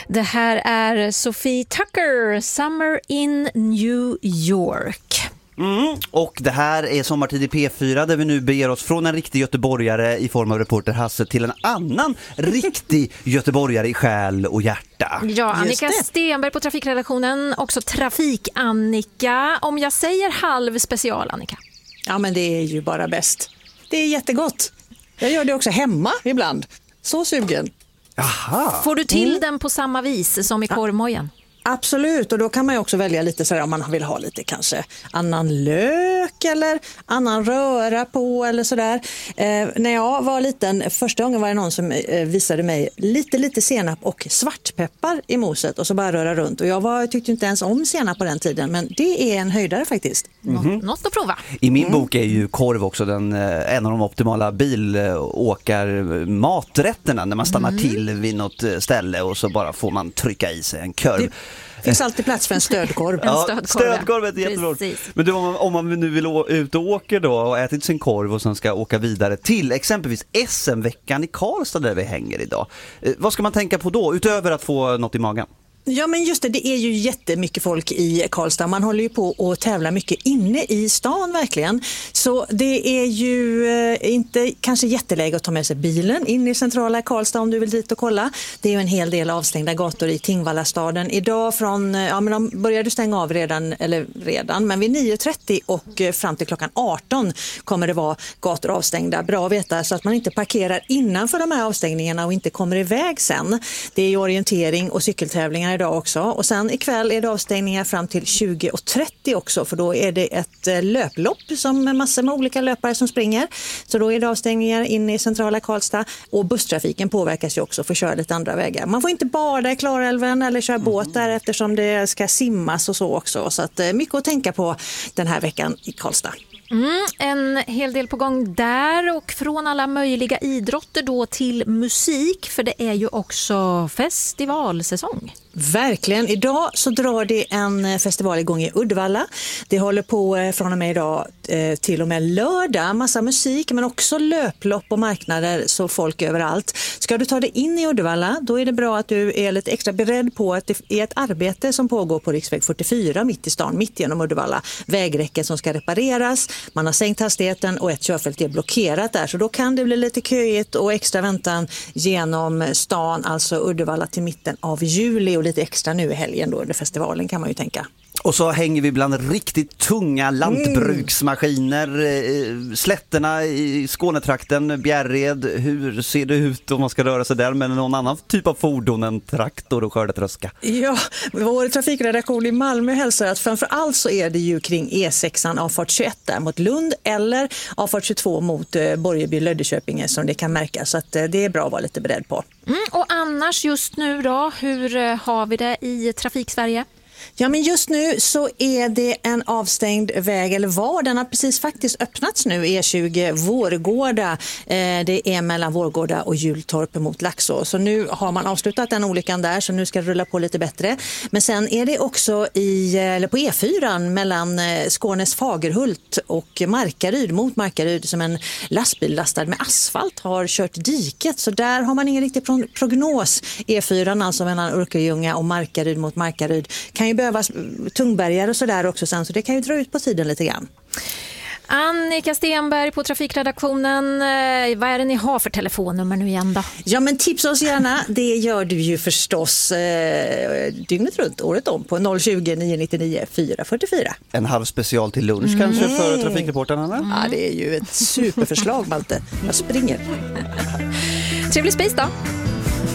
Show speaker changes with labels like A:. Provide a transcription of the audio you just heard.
A: Det här är Sophie Tucker, Summer in New York.
B: Och det här är Sommartid i P4 där vi nu beger oss från en riktig göteborgare i form av reporter Hasse till en annan riktig göteborgare i själ och hjärta.
A: Ja, Annika Stenberg på trafikredaktionen, också Trafik-Annika. Om jag säger halv special, Annika.
C: Ja, men det är ju bara bäst. Det är jättegott. Jag gör det också hemma ibland. Så sugen.
B: Aha.
A: Får du till den på samma vis som i korvmojen?
C: Absolut, och då kan man ju också välja lite sådär om man vill ha lite kanske annan lök eller annan röra på eller sådär. När jag var liten, första gången var det någon som visade mig lite senap och svartpeppar i moset och så bara röra runt. Och jag tyckte inte ens om senap på den tiden, men det är en höjdare faktiskt.
A: Något att prova.
B: I min bok är ju korv också en av de optimala bilåkar-maträtterna när man stannar till vid något ställe och så bara får man trycka i sig en korv.
C: Det finns alltid plats för en stödkorv.
B: Stödkorv är jättebra. Men du, om man nu vill ut och åka då och ätit sin korv och sen ska åka vidare till exempelvis SM-veckan i Karlstad där vi hänger idag. Vad ska man tänka på då utöver att få något i magen?
C: Ja, men just det är ju jättemycket folk i Karlstad. Man håller ju på att tävla mycket inne i stan verkligen. Så det är ju inte kanske jätteläge att ta med sig bilen in i centrala Karlstad om du vill dit och kolla. Det är ju en hel del avstängda gator i Tingvallastaden. Idag men de började stänga av redan, men vid 9.30 och fram till klockan 18 kommer det vara gator avstängda. Bra att veta så att man inte parkerar innanför de här avstängningarna och inte kommer iväg sen. Det är ju orientering och cykeltävlingar idag också. Och sen ikväll är det avstängningar fram till 20.30 också, för då är det ett löplopp som massor med olika löpare som springer. Så då är det avstängningar in i centrala Karlstad och busstrafiken påverkas ju också för att köra lite andra vägar. Man får inte bada i Klarälven eller köra båt där eftersom det ska simmas och så också. Så att mycket att tänka på den här veckan i Karlstad.
A: En hel del på gång där och från alla möjliga idrotter då till musik, för det är ju också festivalsäsong.
C: Verkligen. Idag så drar det en festival igång i Uddevalla. Det håller på från och med idag till och med lördag. Massa musik men också löplopp och marknader, så folk överallt. Ska du ta dig in i Uddevalla, då är det bra att du är lite extra beredd på att det är ett arbete som pågår på riksväg 44 mitt i stan, mitt genom Uddevalla. Vägräcken som ska repareras. Man har sänkt hastigheten och ett körfält är blockerat där. Så då kan det bli lite köigt och extra väntan genom stan, alltså Uddevalla till mitten av juli och lite extra nu i helgen då under festivalen kan man ju tänka.
B: Och så hänger vi bland riktigt tunga lantbruksmaskiner, slätterna i Skånetrakten, Bjärred. Hur ser det ut om man ska röra sig där med någon annan typ av fordon än traktor och skördetröska? Ja,
C: vår trafikredaktion i Malmö hälsar att framförallt så är det ju kring E6an avfart 21 där mot Lund eller avfart 22 mot Borgeby-Löddeköpinge som det kan märkas. Så att det är bra att vara lite beredd på.
A: Och annars just nu då, hur har vi det i Trafiksverige?
C: Ja, men just nu så är det en avstängd väg, eller den har precis faktiskt öppnats nu, E20 Vårgårda. Det är mellan Vårgårda och Hjultorp mot Laxå. Så nu har man avslutat den olyckan där, så nu ska det rulla på lite bättre. Men sen är det också på E4 mellan Skånes Fagerhult och Markaryd mot Markaryd som en lastbil lastad med asfalt har kört diket. Så där har man ingen riktig prognos. E4 alltså mellan Örkelljunga och Markaryd mot Markaryd kan ju behövas tungbärgare och sådär också sen, så det kan ju dra ut på tiden lite grann.
A: Annika Stenberg på trafikredaktionen, vad är det ni har för telefonnummer nu igen då?
C: Ja, men tipsa oss gärna, det gör du ju förstås dygnet runt, året om på 020 999 444.
B: En halv special till lunch kanske för trafikreporten, eller?
C: Ja, det är ju ett superförslag, Malte. Jag springer.
A: Trevlig spis då!